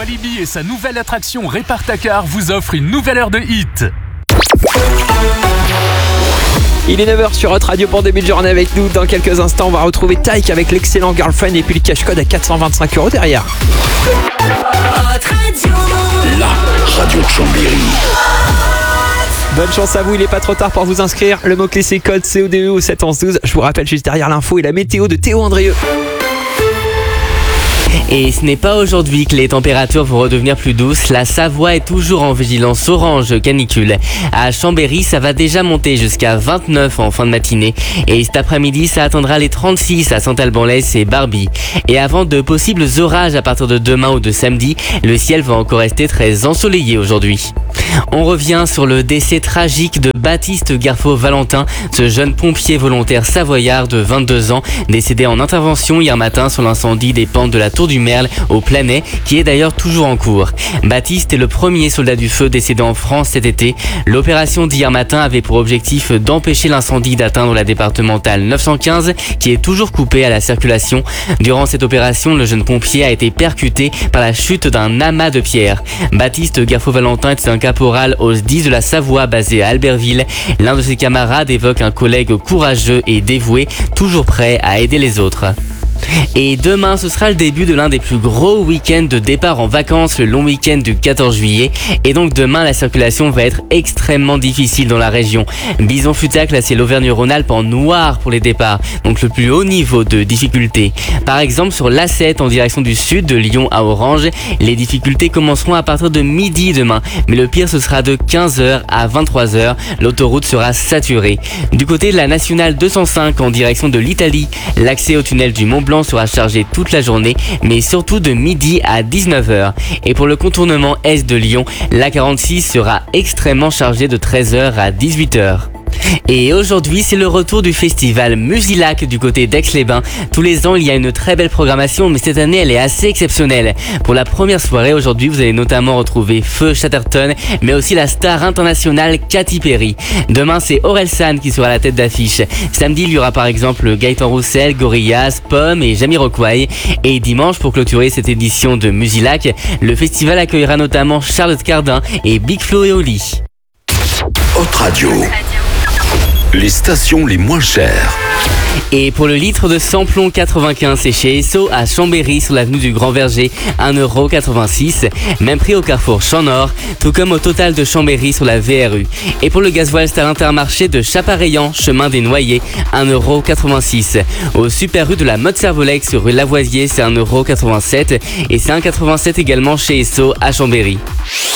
Walibi et sa nouvelle attraction Répare-ta-car vous offrent une nouvelle heure de hit. Il est 9h sur Hot Radio pour début de journée avec nous. Dans quelques instants, on va retrouver Tyke avec l'excellent Girlfriend et puis le cash-code à 425€ derrière. Hot Radio. La radio de Chambéry. Bonne chance à vous, il n'est pas trop tard pour vous inscrire. Le mot-clé c'est code CODE au 712. Je vous rappelle juste derrière l'info et la météo de Théo Andrieux. Et ce n'est pas aujourd'hui que les températures vont redevenir plus douces. La Savoie est toujours en vigilance orange canicule. À Chambéry, ça va déjà monter jusqu'à 29 en fin de matinée. Et cet après-midi, ça atteindra les 36 à Saint-Alban-l'Est et Barbie. Et avant de possibles orages à partir de demain ou de samedi, le ciel va encore rester très ensoleillé aujourd'hui. On revient sur le décès tragique de Baptiste Garfo-Valentin, ce jeune pompier volontaire savoyard de 22 ans, décédé en intervention hier matin sur l'incendie des pentes de la Tour du Merle au Planay, qui est d'ailleurs toujours en cours. Baptiste est le premier soldat du feu décédé en France cet été. L'opération d'hier matin avait pour objectif d'empêcher l'incendie d'atteindre la départementale 915, qui est toujours coupée à la circulation. Durant cette opération, le jeune pompier a été percuté par la chute d'un amas de pierres. Baptiste Garfo-Valentin était un caporal au 10 de la Savoie basé à Albertville. L'un de ses camarades évoque un collègue courageux et dévoué, toujours prêt à aider les autres. Et demain, ce sera le début de l'un des plus gros week-ends de départ en vacances, le long week-end du 14 juillet. Et donc demain, la circulation va être extrêmement difficile dans la région. Bison-Futa a classé l'Auvergne-Rhône-Alpes en noir pour les départs, donc le plus haut niveau de difficulté. Par exemple, sur l'A7 en direction du sud, de Lyon à Orange, les difficultés commenceront à partir de midi demain. Mais le pire, ce sera de 15h à 23h. L'autoroute sera saturée. Du côté de la nationale 205 en direction de l'Italie, l'accès au tunnel du Mont-Blanc sera chargé toute la journée, mais surtout de midi à 19h. Et pour le contournement est de Lyon, l'A46 sera extrêmement chargé de 13h à 18h. Et aujourd'hui, c'est le retour du festival Musilac du côté d'Aix-les-Bains. Tous les ans, il y a une très belle programmation, mais cette année, elle est assez exceptionnelle. Pour la première soirée, aujourd'hui, vous allez notamment retrouver Feu Chatterton, mais aussi la star internationale Katy Perry. Demain, c'est Orelsan qui sera à la tête d'affiche. Samedi, il y aura par exemple Gaëtan Roussel, Gorillaz, Pomme et Jamiroquai. Et dimanche, pour clôturer cette édition de Musilac, le festival accueillera notamment Charlotte Cardin et Big Flo et Oli. Hot Radio. Les stations les moins chères. Et pour le litre de samplon 95, c'est chez Esso à Chambéry sur l'avenue du Grand Verger, 1,86€. Même prix au carrefour Champ-Nord, tout comme au Total de Chambéry sur la VRU. Et pour le gasoil, c'est à l'Intermarché de Chapareillan, chemin des Noyers, 1,86€. Au Super Rue de la Motte-Servolex sur rue Lavoisier, c'est 1,87€. Et c'est 1,87€ également chez Esso à Chambéry.